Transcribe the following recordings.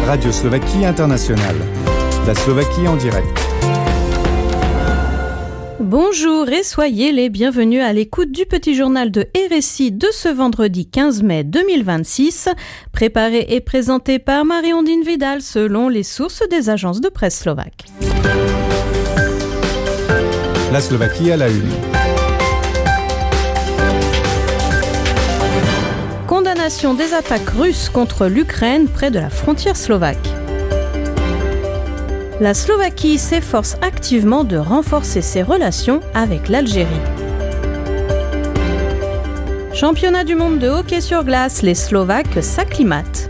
Radio Slovaquie Internationale. La Slovaquie en direct. Bonjour et soyez les bienvenus à l'écoute du petit journal de RSI de ce vendredi 15 mai 2026, préparé et présenté par Marie-Ondine Vidal selon les sources des agences de presse slovaques. La Slovaquie à la une. Condamnation des attaques russes contre l'Ukraine près de la frontière slovaque. La Slovaquie s'efforce activement de renforcer ses relations avec l'Algérie. Championnat du monde de hockey sur glace, les Slovaques s'acclimatent.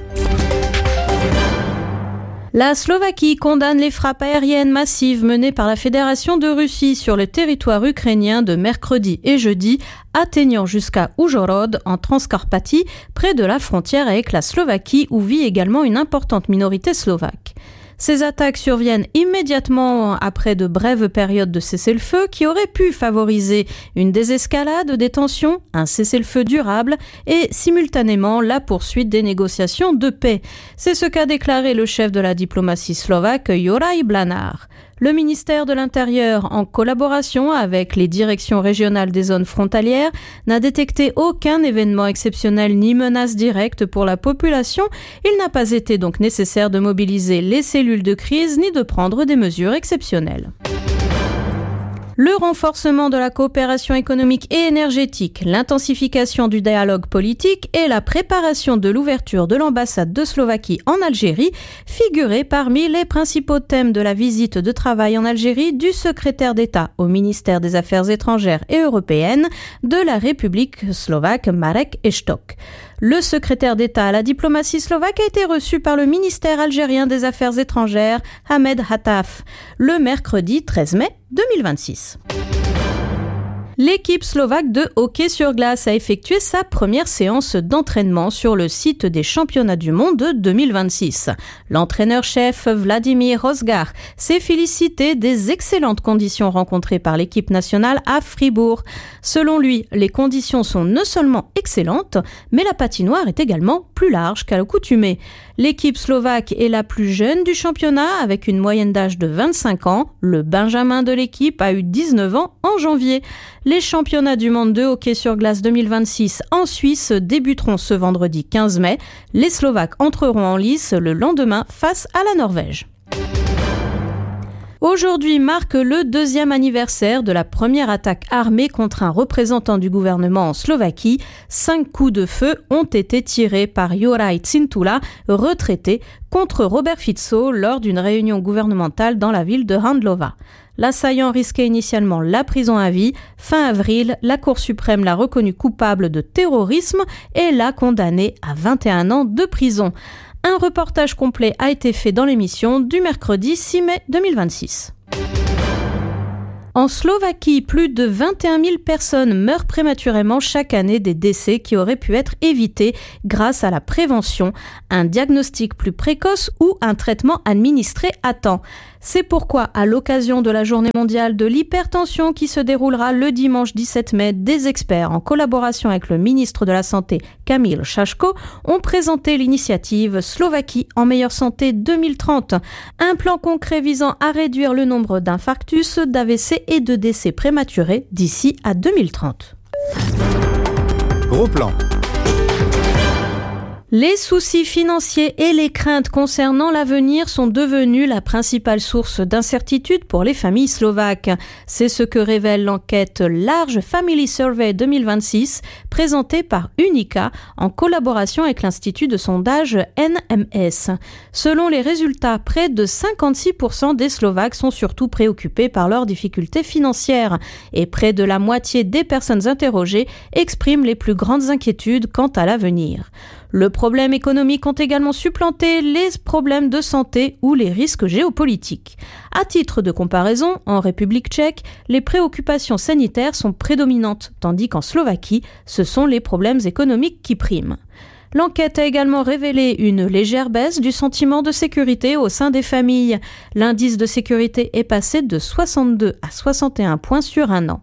La Slovaquie condamne les frappes aériennes massives menées par la Fédération de Russie sur le territoire ukrainien de mercredi et jeudi, atteignant jusqu'à Užhorod en Transcarpathie, près de la frontière avec la Slovaquie où vit également une importante minorité slovaque. Ces attaques surviennent immédiatement après de brèves périodes de cessez-le-feu qui auraient pu favoriser une désescalade des tensions, un cessez-le-feu durable et simultanément la poursuite des négociations de paix. C'est ce qu'a déclaré le chef de la diplomatie slovaque, Juraj Blanár. Le ministère de l'Intérieur, en collaboration avec les directions régionales des zones frontalières, n'a détecté aucun événement exceptionnel ni menace directe pour la population. Il n'a pas été donc nécessaire de mobiliser les cellules de crise ni de prendre des mesures exceptionnelles. Le renforcement de la coopération économique et énergétique, l'intensification du dialogue politique et la préparation de l'ouverture de l'ambassade de Slovaquie en Algérie figuraient parmi les principaux thèmes de la visite de travail en Algérie du secrétaire d'État au ministère des Affaires étrangères et européennes de la République slovaque Marek Eštok. Le secrétaire d'État à la diplomatie slovaque a été reçu par le ministère algérien des Affaires étrangères, Ahmed Hattaf, le mercredi 13 mai 2026. L'équipe slovaque de hockey sur glace a effectué sa première séance d'entraînement sur le site des championnats du monde de 2026. L'entraîneur-chef Vladimír Rozgar s'est félicité des excellentes conditions rencontrées par l'équipe nationale à Fribourg. Selon lui, les conditions sont non seulement excellentes, mais la patinoire est également plus large qu'à l'accoutumée. L'équipe slovaque est la plus jeune du championnat avec une moyenne d'âge de 25 ans. Le benjamin de l'équipe a eu 19 ans en janvier. Les championnats du monde de hockey sur glace 2026 en Suisse débuteront ce vendredi 15 mai. Les Slovaques entreront en lice le lendemain face à la Norvège. Aujourd'hui marque le 2e anniversaire de la première attaque armée contre un représentant du gouvernement en Slovaquie. 5 coups de feu ont été tirés par Juraj Cintula, retraité, contre Robert Fico lors d'une réunion gouvernementale dans la ville de Handlova. L'assaillant risquait initialement la prison à vie. Fin avril, la Cour suprême l'a reconnu coupable de terrorisme et l'a condamné à 21 ans de prison. Un reportage complet a été fait dans l'émission du mercredi 6 mai 2026. En Slovaquie, plus de 21 000 personnes meurent prématurément chaque année des décès qui auraient pu être évités grâce à la prévention, un diagnostic plus précoce ou un traitement administré à temps. C'est pourquoi, à l'occasion de la Journée mondiale de l'hypertension qui se déroulera le dimanche 17 mai, des experts, en collaboration avec le ministre de la Santé, Kamil Šaško, ont présenté l'initiative Slovaquie en meilleure santé 2030, un plan concret visant à réduire le nombre d'infarctus, d'AVC et de décès prématurés d'ici à 2030. Gros plan. Les soucis financiers et les craintes concernant l'avenir sont devenus la principale source d'incertitude pour les familles slovaques. C'est ce que révèle l'enquête Large Family Survey 2026 présentée par Unica en collaboration avec l'institut de sondage NMS. Selon les résultats, près de 56% des Slovaques sont surtout préoccupés par leurs difficultés financières et près de la moitié des personnes interrogées expriment les plus grandes inquiétudes quant à l'avenir. Le problème économique ont également supplanté les problèmes de santé ou les risques géopolitiques. À titre de comparaison, en République tchèque, les préoccupations sanitaires sont prédominantes, tandis qu'en Slovaquie, ce sont les problèmes économiques qui priment. L'enquête a également révélé une légère baisse du sentiment de sécurité au sein des familles. L'indice de sécurité est passé de 62 à 61 points sur un an.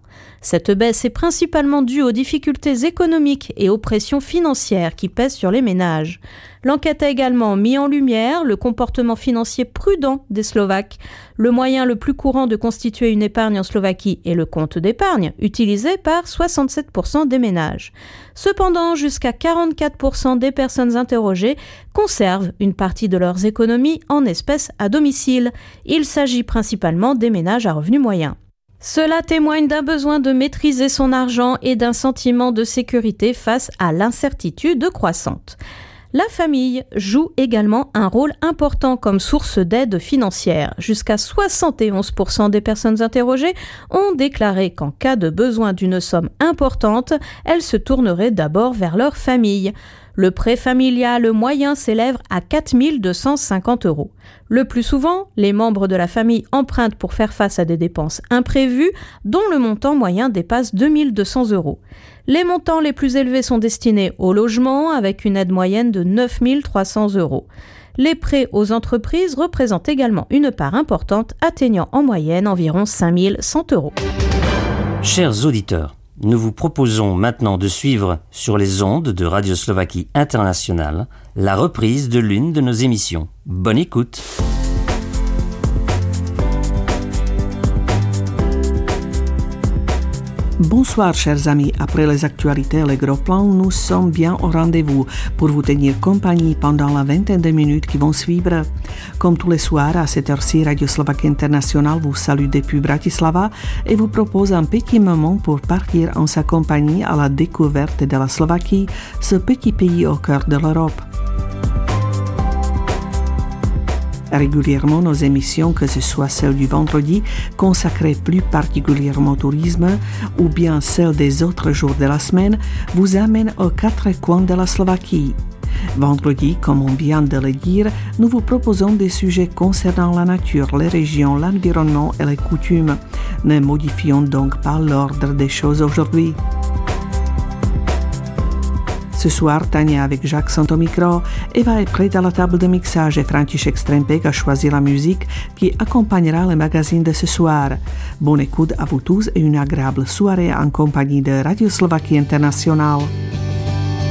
Cette baisse est principalement due aux difficultés économiques et aux pressions financières qui pèsent sur les ménages. L'enquête a également mis en lumière le comportement financier prudent des Slovaques. Le moyen le plus courant de constituer une épargne en Slovaquie est le compte d'épargne, utilisé par 67% des ménages. Cependant, jusqu'à 44% des personnes interrogées conservent une partie de leurs économies en espèces à domicile. Il s'agit principalement des ménages à revenus moyens. Cela témoigne d'un besoin de maîtriser son argent et d'un sentiment de sécurité face à l'incertitude croissante. La famille joue également un rôle important comme source d'aide financière. Jusqu'à 71% des personnes interrogées ont déclaré qu'en cas de besoin d'une somme importante, elles se tourneraient d'abord vers leur famille. Le prêt familial moyen s'élève à 4 250 €. Le plus souvent, les membres de la famille empruntent pour faire face à des dépenses imprévues, dont le montant moyen dépasse 2 200 €. Les montants les plus élevés sont destinés au logement, avec une aide moyenne de 9 300 €. Les prêts aux entreprises représentent également une part importante, atteignant en moyenne environ 5 100 €. Chers auditeurs, nous vous proposons maintenant de suivre sur les ondes de Radio Slovaquie Internationale la reprise de l'une de nos émissions. Bonne écoute! Bonsoir chers amis, après les actualités et les gros plans, nous sommes bien au rendez-vous pour vous tenir compagnie pendant la vingtaine de minutes qui vont suivre. Comme tous les soirs, à cette heure-ci, Radio Slovaquie Internationale vous salue depuis Bratislava et vous propose un petit moment pour partir en sa compagnie à la découverte de la Slovaquie, ce petit pays au cœur de l'Europe. Régulièrement, nos émissions, que ce soit celle du vendredi, consacrée plus particulièrement au tourisme, ou bien celle des autres jours de la semaine, vous amènent aux quatre coins de la Slovaquie. Vendredi, comme on vient de le dire, nous vous proposons des sujets concernant la nature, les régions, l'environnement et les coutumes. Ne modifions donc pas l'ordre des choses aujourd'hui. Ce soir, Tania avec Jacques sont au micro, Eva est prête à la table de mixage et František Strempek a choisi la musique qui accompagnera le magazine de ce soir. Bonne écoute à vous tous et une agréable soirée en compagnie de Radio Slovaquie Internationale.